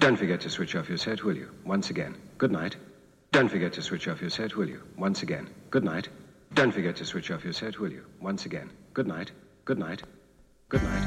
Don't forget to switch off your set, will you? Once again. Good night. Don't forget to switch off your set, will you? Once again. Good night. Don't forget to switch off your set, will you? Once again. Good night. Good night. Good night.